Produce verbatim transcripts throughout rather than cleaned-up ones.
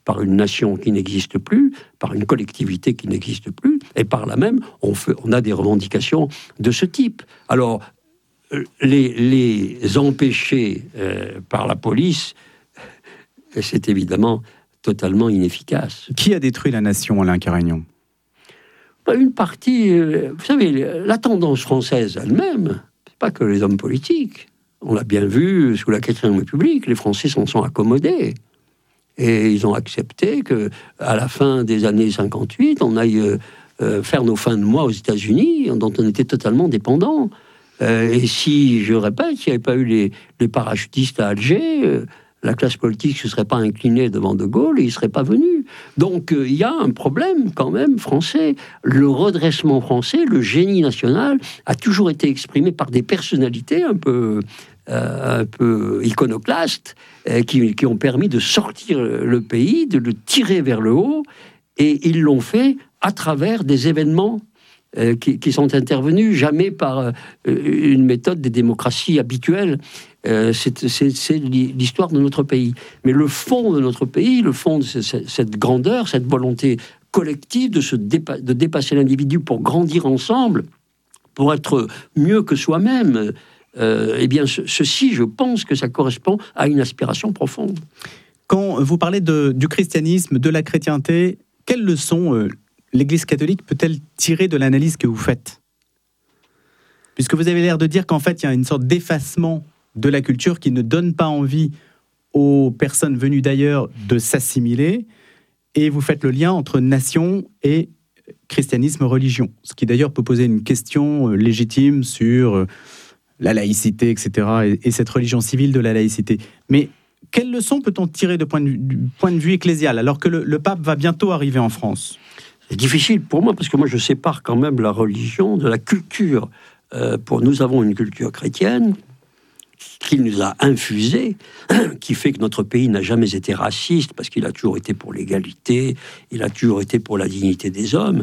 par une nation qui n'existe plus, par une collectivité qui n'existe plus, et par là même, on, fait, on a des revendications de ce type. Alors, les, les empêcher euh, par la police, c'est évidemment totalement inefficace. Qui a détruit la nation, Alain Carignon ? Une partie, euh, vous savez, la tendance française elle-même, c'est pas que les hommes politiques. On l'a bien vu sous la quatrième République, les Français s'en sont accommodés. Et ils ont accepté qu'à la fin des années cinquante-huit, on aille euh, euh, faire nos fins de mois aux États-Unis, dont on était totalement dépendant. Euh, et si, je répète, s'il n'y avait pas eu les, les parachutistes à Alger, euh, la classe politique ne se serait pas inclinée devant De Gaulle et il ne serait pas venu. Donc il euh, y a un problème quand même français. Le redressement français, le génie national, a toujours été exprimé par des personnalités un peu, euh, un peu iconoclastes euh, qui, qui ont permis de sortir le pays, de le tirer vers le haut, et ils l'ont fait à travers des événements euh, qui, qui sont intervenus, jamais par euh, une méthode des démocraties habituelles. Euh, c'est, c'est, c'est l'histoire de notre pays. Mais le fond de notre pays, le fond de cette, cette grandeur, cette volonté collective de, se dépa- de dépasser l'individu pour grandir ensemble, pour être mieux que soi-même, euh, eh bien, ce, ceci, je pense que ça correspond à une aspiration profonde. Quand vous parlez de, du christianisme, de la chrétienté, quelles leçons euh, l'Église catholique peut-elle tirer de l'analyse que vous faites ? Puisque vous avez l'air de dire qu'en fait, il y a une sorte d'effacement de la culture qui ne donne pas envie aux personnes venues d'ailleurs de s'assimiler, et vous faites le lien entre nation et christianisme, religion, ce qui d'ailleurs peut poser une question légitime sur la laïcité, et cetera, et, et cette religion civile de la laïcité. Mais quelles leçons peut-on tirer de point de vue, du point de vue ecclésial, alors que le, le pape va bientôt arriver en France ? C'est difficile pour moi, parce que moi je sépare quand même la religion de la culture. Euh, pour nous avons une culture chrétienne qui nous a infusé, qui fait que notre pays n'a jamais été raciste, parce qu'il a toujours été pour l'égalité, il a toujours été pour la dignité des hommes.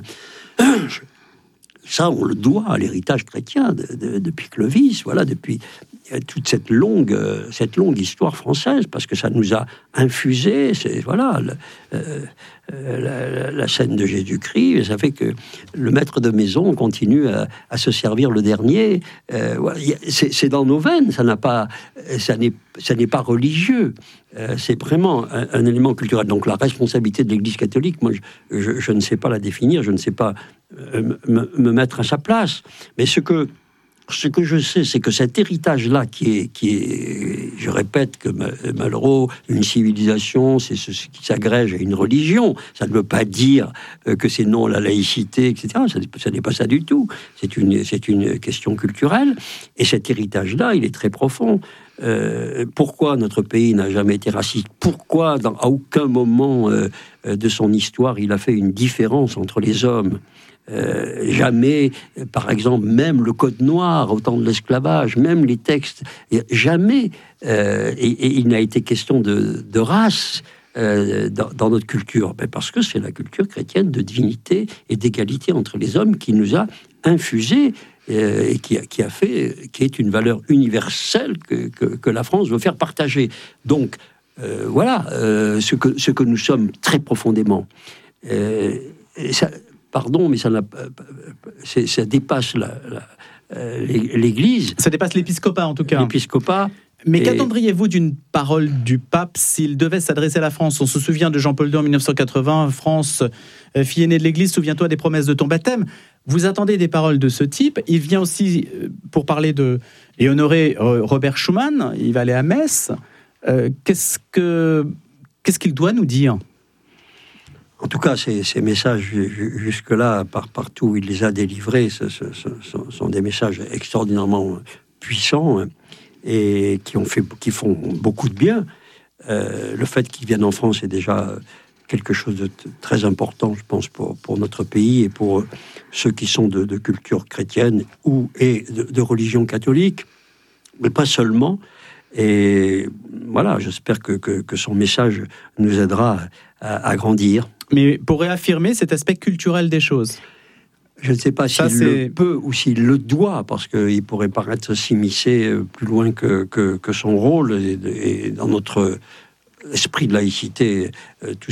Ça, on le doit à l'héritage chrétien de, de, depuis Clovis, voilà, depuis toute cette longue, cette longue histoire française, parce que ça nous a infusé, c'est, voilà, le, euh, la, la scène de Jésus-Christ, ça fait que le maître de maison continue à, à se servir le dernier. Euh, voilà, c'est, c'est dans nos veines, ça n'a pas, ça n'est, ça n'est pas religieux. Euh, c'est vraiment un, un élément culturel. Donc la responsabilité de l'Église catholique, moi, je, je, je ne sais pas la définir, je ne sais pas euh, me, me mettre à sa place. Mais ce que Ce que je sais, c'est que cet héritage-là, qui est, qui est, je répète que Malraux, une civilisation, c'est ce qui s'agrège à une religion. Ça ne veut pas dire que c'est non la laïcité, et cetera. Ça, ça n'est pas ça du tout. C'est une, c'est une question culturelle. Et cet héritage-là, il est très profond. Euh, pourquoi notre pays n'a jamais été raciste ? Pourquoi, dans, à aucun moment euh, de son histoire, il a fait une différence entre les hommes ? Euh, jamais, par exemple, même le Code noir au temps de l'esclavage, même les textes, jamais, euh, et, et il n'a été question de, de race euh, dans, dans notre culture, ben parce que c'est la culture chrétienne de dignité et d'égalité entre les hommes qui nous a infusé euh, et qui a, qui a fait, qui est une valeur universelle que, que, que la France veut faire partager. Donc, euh, voilà euh, ce, que, ce que nous sommes très profondément. Euh, et ça, Pardon, mais ça, n'a, c'est, ça dépasse la, la, euh, l'Église. Ça dépasse l'épiscopat, en tout cas. L'épiscopat. Mais et... qu'attendriez-vous d'une parole du pape s'il devait s'adresser à la France ? On se souvient de Jean-Paul deux en dix-neuf cent quatre-vingts, France, fille aînée de l'Église, souviens-toi des promesses de ton baptême. Vous attendez des paroles de ce type. Il vient aussi pour parler de... et honorer Robert Schuman. Il va aller à Metz. Euh, qu'est-ce que, qu'est-ce qu'il doit nous dire ? En tout cas, ces, ces messages, jusque-là, par, partout où il les a délivrés, ce, ce, ce, ce sont des messages extraordinairement puissants et qui, ont fait, qui font beaucoup de bien. Euh, le fait qu'ils viennent en France est déjà quelque chose de t- très important, je pense, pour, pour notre pays et pour ceux qui sont de, de culture chrétienne ou et de, de religion catholique, mais pas seulement. Et voilà, j'espère que, que, que son message nous aidera à, à grandir. Mais pour réaffirmer cet aspect culturel des choses. Je ne sais pas Ça, s'il c'est... le peut ou s'il le doit, parce qu'il pourrait paraître s'immiscer plus loin que, que, que son rôle, et, et dans notre esprit de laïcité, tout